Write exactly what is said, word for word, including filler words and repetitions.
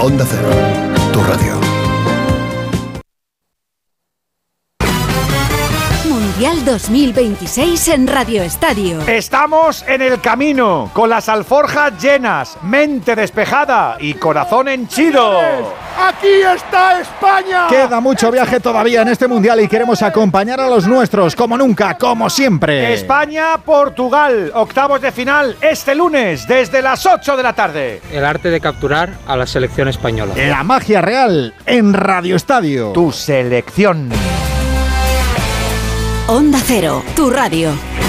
Onda Cero, tu radio. Mundial dos mil veintiséis en Radio Estadio. Estamos en el camino, con las alforjas llenas, mente despejada y corazón henchido. ¡Aquí está España! Queda mucho viaje todavía en este Mundial y queremos acompañar a los nuestros, como nunca, como siempre. España-Portugal, octavos de final, este lunes, desde las ocho de la tarde. El arte de capturar a la selección española. La magia real en Radio Estadio. Tu selección. Onda Cero, tu radio.